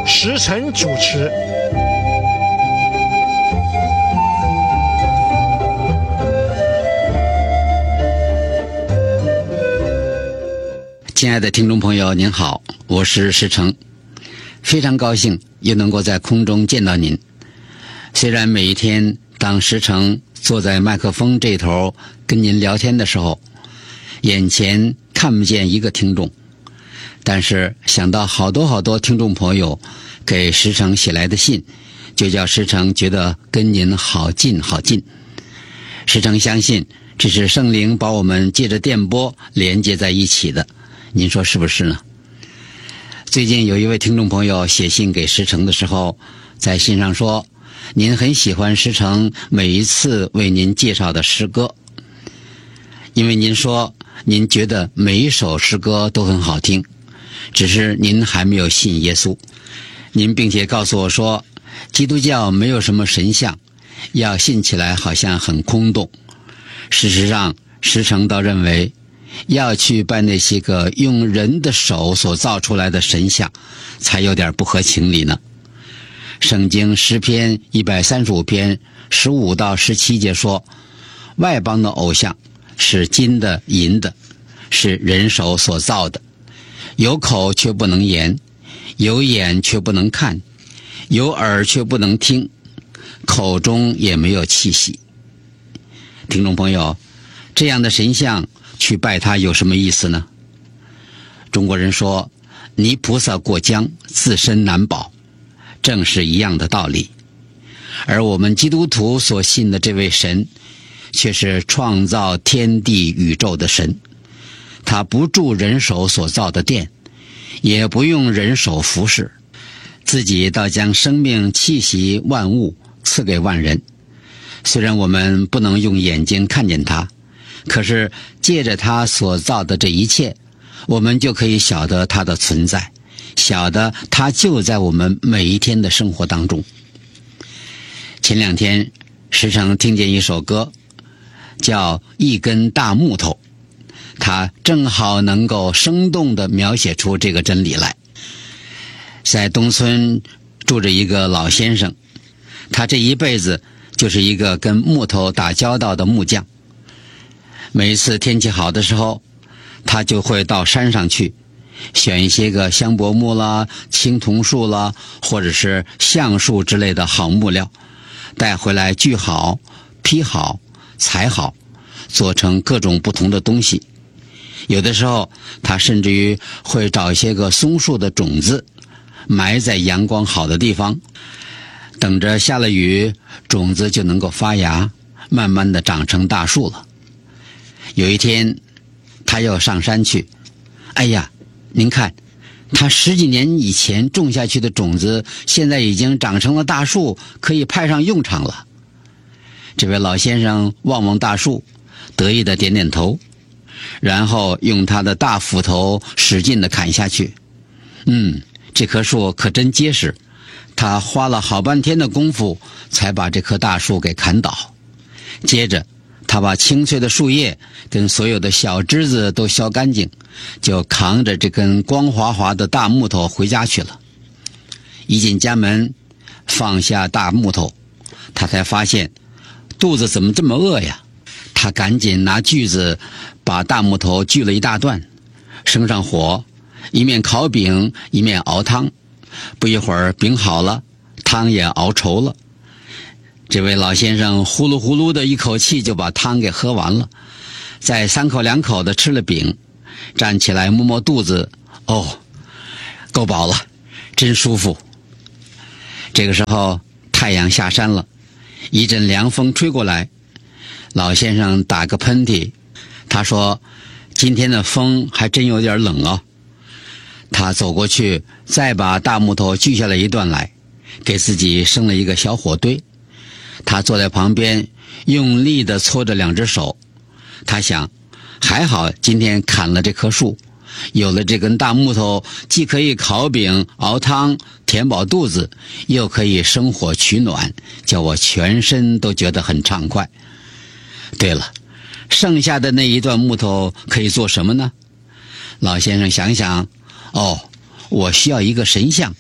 石晨主持。 亲爱的听众朋友您好，我是石成，非常高兴又能够在空中见到您。虽然每一天当石成坐在麦克风这头跟您聊天的时候，眼前看不见一个听众，但是想到好多听众朋友给石成写来的信，就叫石成觉得跟您好近好近。石成相信这是圣灵把我们借着电波连接在一起的，您说是不是呢？最近有一位听众朋友写信给石成的时候，在信上说您很喜欢石成每一次为您介绍的诗歌，因为您说您觉得每一首诗歌都很好听，只是您还没有信耶稣。您并且告诉我说，基督教没有什么神像，要信起来好像很空洞。事实上，石成倒认为要去拜那些个用人的手所造出来的神像，才有点不合情理呢。圣经诗篇135篇15到17节说，外邦的偶像是金的银的，是人手所造的，有口却不能言，有眼却不能看，有耳却不能听，口中也没有气息。听众朋友，这样的神像去拜他有什么意思呢？中国人说泥菩萨过江，自身难保，正是一样的道理。而我们基督徒所信的这位神，却是创造天地宇宙的神，他不住人手所造的殿，也不用人手服侍，自己倒将生命气息万物赐给万人。虽然我们不能用眼睛看见他，可是借着他所造的这一切，我们就可以晓得他的存在，晓得他就在我们每一天的生活当中。前两天时常听见一首歌叫《一根大木头》，它正好能够生动地描写出这个真理来。在东村住着一个老先生，他这一辈子就是一个跟木头打交道的木匠。每一次天气好的时候，他就会到山上去选一些个香柏木啦、青铜树啦，或者是橡树之类的好木料，带回来锯好、劈好、裁好，做成各种不同的东西。有的时候他甚至于会找一些个松树的种子，埋在阳光好的地方，等着下了雨，种子就能够发芽，慢慢的长成大树了。有一天他要上山去，哎呀，您看他10几年以前种下去的种子，现在已经长成了大树，可以派上用场了。这位老先生望望大树，得意的点点头，然后用他的大斧头使劲地砍下去。这棵树可真结实，他花了好半天的功夫才把这棵大树给砍倒。接着他把清脆的树叶跟所有的小枝子都削干净，就扛着这根光滑滑的大木头回家去了。一进家门，放下大木头，他才发现肚子怎么这么饿呀。他赶紧拿锯子把大木头锯了一大段，生上火，一面烤饼一面熬汤。不一会儿饼好了，汤也熬稠了。这位老先生呼噜呼噜的一口气就把汤给喝完了，再3口2口的吃了饼，站起来摸摸肚子，够饱了，真舒服。这个时候太阳下山了，一阵凉风吹过来，老先生打个喷嚏，他说今天的风还真有点冷啊。他走过去，再把大木头锯下来一段来，给自己生了一个小火堆。他坐在旁边，用力地搓着2只手。他想，还好今天砍了这棵树，有了这根大木头，既可以烤饼、熬汤、填饱肚子，又可以生火取暖，叫我全身都觉得很畅快。对了，剩下的那一段木头可以做什么呢？老先生想想，我需要一个神像，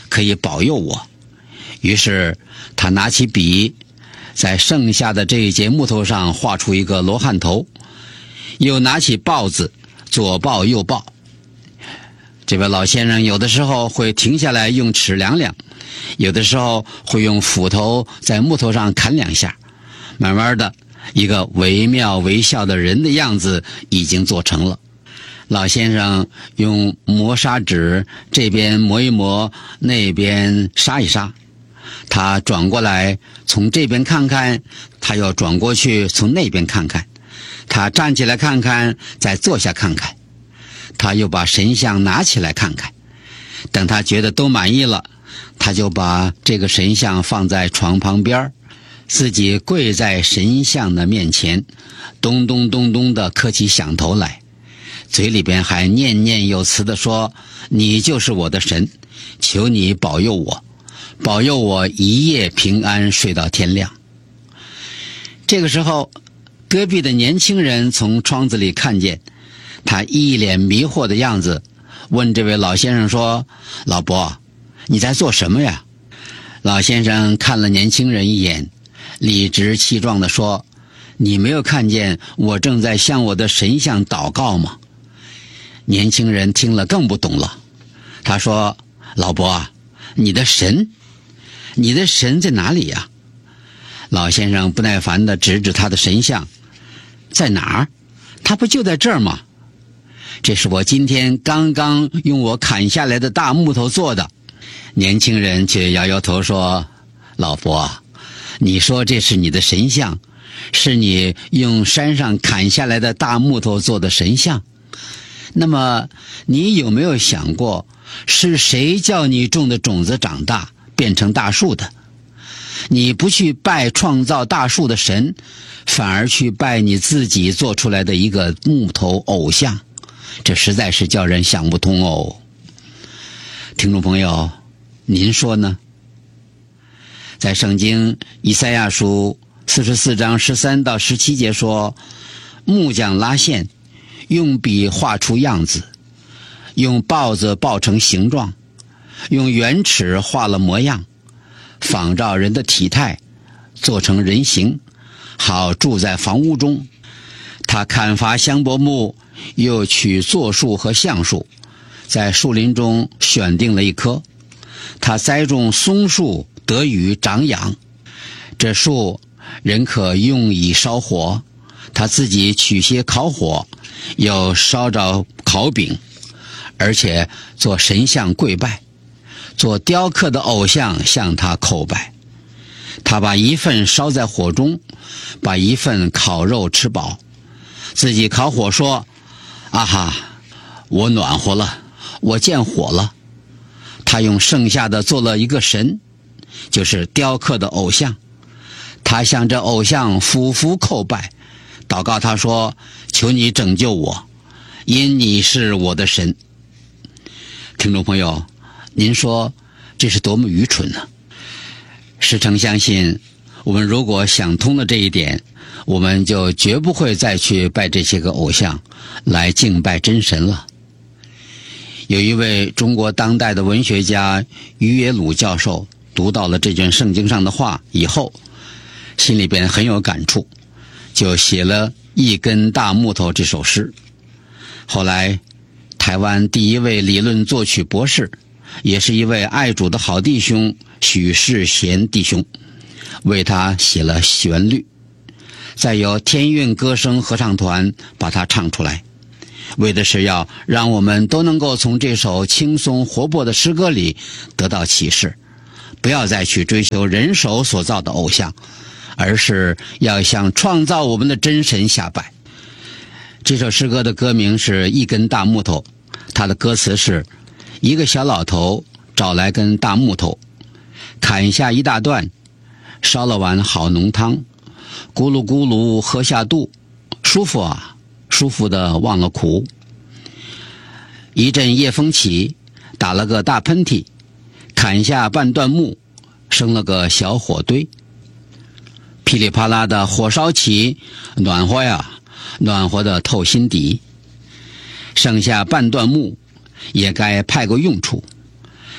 可以保佑我。于是他拿起笔，在剩下的这一节木头上画出一个罗汉头，又拿起刨子，左刨右刨。这位老先生有的时候会停下来用尺量量，有的时候会用斧头在木头上砍2下，慢慢的，一个惟妙惟肖的人的样子已经做成了。老先生用磨砂纸这边磨一磨，那边杀一杀，他转过来从这边看看，他又转过去从那边看看，他站起来看看，再坐下看看，他又把神像拿起来看看，等他觉得都满意了，他就把这个神像放在床旁边，自己跪在神像的面前，咚咚咚咚地磕起响头来，嘴里边还念念有词地说：你就是我的神，求你保佑我，保佑我一夜平安睡到天亮。这个时候，隔壁的年轻人从窗子里看见，他一脸迷惑的样子，问这位老先生说：老伯，你在做什么呀？老先生看了年轻人一眼，理直气壮地说：你没有看见我正在向我的神像祷告吗？年轻人听了更不懂了，他说：老伯啊，你的神在哪里呀？老先生不耐烦地指指他的神像，在哪儿？他不就在这儿吗？这是我今天刚刚用我砍下来的大木头做的。年轻人却摇摇头说：老伯，你说这是你的神像，是你用山上砍下来的大木头做的神像，那么你有没有想过，是谁叫你种的种子长大变成大树的？你不去拜创造大树的神，反而去拜你自己做出来的一个木头偶像，这实在是叫人想不通哦。听众朋友，您说呢？在圣经以赛亚书44章13到17节说：木匠拉线，用笔画出样子，用刨子刨成形状，用圆尺画了模样，仿照人的体态，做成人形，好住在房屋中。他砍伐香柏木，又取柞树和橡树，在树林中选定了一棵。他栽种松树，得雨长养，这树人可用以烧火，他自己取些烤火，又烧着烤饼，而且做神像跪拜，做雕刻的偶像向他叩拜。他把一份烧在火中，把一份烤肉吃饱，自己烤火说：啊哈，我暖和了，我见火了。他用剩下的做了一个神，就是雕刻的偶像。他向这偶像俯伏叩拜，祷告他说：求你拯救我，因你是我的神。听众朋友，您说这是多么愚蠢呢？师承相信，我们如果想通了这一点，我们就绝不会再去拜这些个偶像来敬拜真神了。有一位中国当代的文学家于野鲁教授读到了这卷圣经上的话以后，心里边很有感触，就写了《一根大木头》这首诗。后来台湾第一位理论作曲博士，也是一位爱主的好弟兄许世贤弟兄，为他写了旋律，再由天韵歌声合唱团把它唱出来，为的是要让我们都能够从这首轻松活泼的诗歌里得到启示，不要再去追求人手所造的偶像，而是要向创造我们的真神下拜。这首诗歌的歌名是《一根大木头》，它的歌词是：一个小老头找来根大木头，砍下一大段，烧了碗好浓汤，咕噜咕噜喝下肚，舒服啊，舒服的忘了苦。一阵夜风起，打了个大喷嚏，砍下半段木，生了个小火堆。噼里啪啦的火烧起，暖和呀，暖和的透心底。剩下半段木，也该派个用处。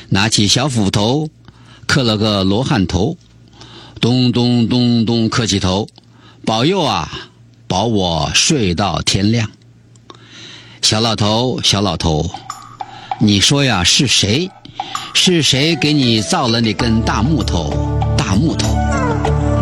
拿起小斧头，磕了个罗汉头，咚咚咚咚磕起头，保佑啊，保我睡到天亮。小老头，小老头，你说呀，是谁给你造了那根大木头？大木头。